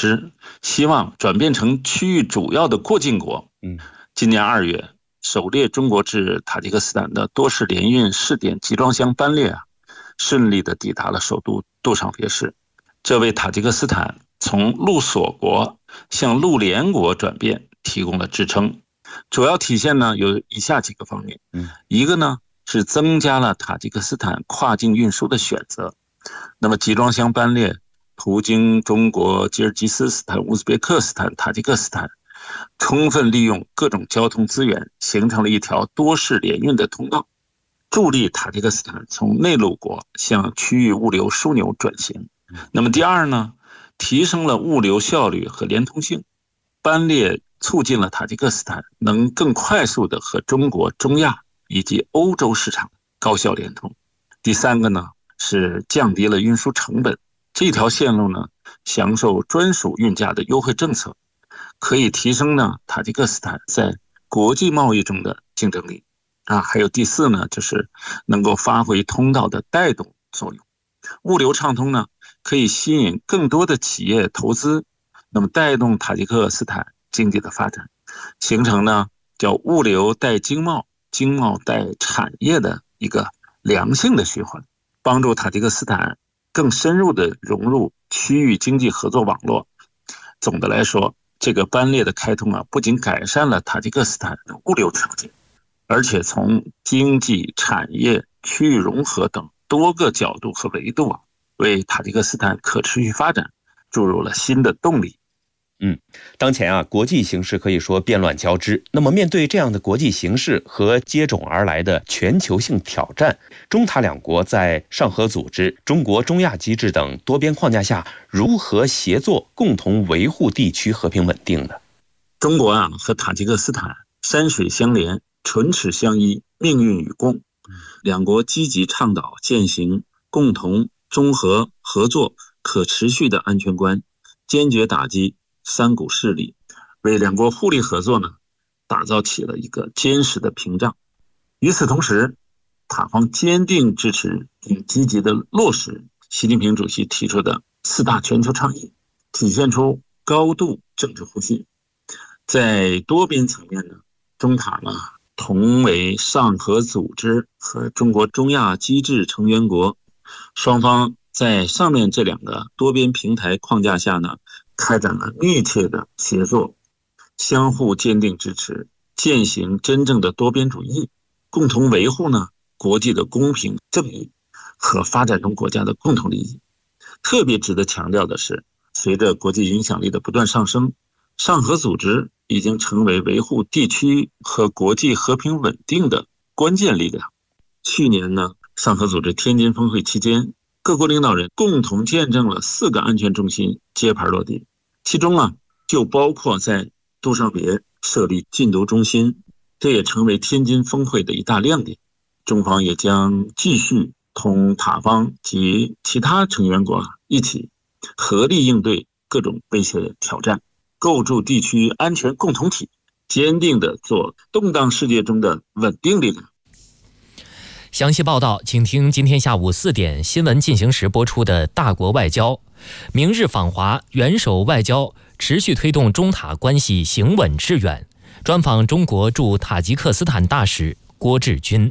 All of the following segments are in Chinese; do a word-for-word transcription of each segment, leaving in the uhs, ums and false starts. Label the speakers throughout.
Speaker 1: 师，希望转变成区域主要的过境国。
Speaker 2: 嗯，
Speaker 1: 今年二月，首列中国至塔吉克斯坦的多式联运试点集装箱班列啊，顺利的抵达了首都杜尚别市，这为塔吉克斯坦从陆锁国向陆联国转变提供了支撑。主要体现呢有以下几个方面，
Speaker 2: 嗯，
Speaker 1: 一个呢是增加了塔吉克斯坦跨境运输的选择。那么集装箱班列途经中国、吉尔吉斯斯坦、乌兹别克斯坦、塔吉克斯坦，充分利用各种交通资源，形成了一条多式联运的通道，助力塔吉克斯坦从内陆国向区域物流枢纽转型。那么第二呢，提升了物流效率和连通性，班列促进了塔吉克斯坦能更快速地和中国、中亚以及欧洲市场高效连通。第三个呢，是降低了运输成本，这条线路呢享受专属运价的优惠政策，可以提升呢塔吉克斯坦在国际贸易中的竞争力啊。还有第四呢，就是能够发挥通道的带动作用。物流畅通呢，可以吸引更多的企业投资，那么带动塔吉克斯坦经济的发展，形成呢叫物流带经贸、经贸带产业的一个良性的循环，帮助塔吉克斯坦更深入的融入区域经济合作网络。总的来说，这个班列的开通啊，不仅改善了塔吉克斯坦的物流条件，而且从经济、产业、区域融合等多个角度和维度啊，为塔吉克斯坦可持续发展注入了新的动力。
Speaker 2: 嗯，当前啊，国际形势可以说变乱交织。那么，面对这样的国际形势和接踵而来的全球性挑战，中塔两国在上合组织、中国中亚机制等多边框架下，如何协作，共同维护地区和平稳定呢？
Speaker 1: 中国啊和塔吉克斯坦山水相连，唇齿相依，命运与共。两国积极倡导践行共同、综合、合作、可持续的安全观，坚决打击三股势力，为两国互利合作呢打造起了一个坚实的屏障。与此同时，塔方坚定支持并积极的落实习近平主席提出的四大全球倡议，体现出高度政治互信。在多边层面呢，中塔呢同为上合组织和中国中亚机制成员国，双方在上面这两个多边平台框架下呢，开展了密切的协作，相互坚定支持，践行真正的多边主义，共同维护呢国际的公平正义和发展中国家的共同利益。特别值得强调的是，随着国际影响力的不断上升，上合组织已经成为维护地区和国际和平稳定的关键力量。去年呢，上合组织天津峰会期间，各国领导人共同见证了四个安全中心揭牌落地，其中啊就包括在杜尚别设立禁毒中心，这也成为天津峰会的一大亮点。中方也将继续同塔方及其他成员国一起合力应对各种威胁挑战，构筑地区安全共同体，坚定地做动荡世界中的稳定力量。
Speaker 3: 详细报道，请听今天下午四点新闻进行时播出的《大国外交》。明日访华，元首外交持续推动中塔关系行稳致远。专访中国驻塔吉克斯坦大使郭志军。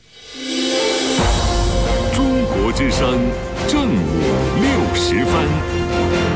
Speaker 4: 中国之声正午六时分。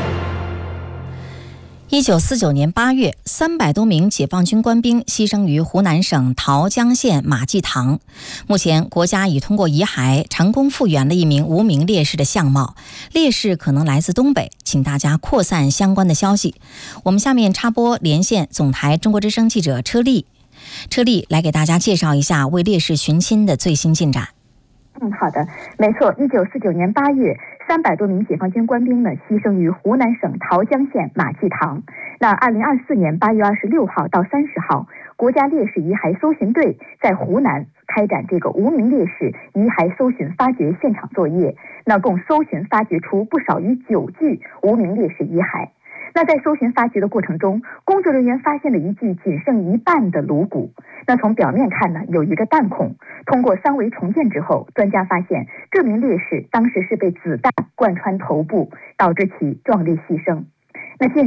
Speaker 5: 一九四九年八月，三百多名解放军官兵牺牲于湖南省桃江县马济塘。目前，国家已通过遗骸成功复原了一名无名烈士的相貌，烈士可能来自东北，请大家扩散相关的消息。我们下面插播连线总台中国之声记者车丽，车丽来给大家介绍一下为烈士寻亲的最新进展。
Speaker 6: 嗯，好的，没错，一九四九年八月，三百多名解放军官兵呢牺牲于湖南省桃江县马济塘。那二零二四年八月二十六号到三十号，国家烈士遗骸搜寻队在湖南开展这个无名烈士遗骸搜寻发掘现场作业，那共搜寻发掘出不少于九具无名烈士遗骸。那在搜寻发掘的过程中，工作人员发现了一具仅剩一半的颅骨。那从表面看呢，有一个弹孔。通过三维重建之后，专家发现这名烈士当时是被子弹贯穿头部，导致其壮烈牺牲。那现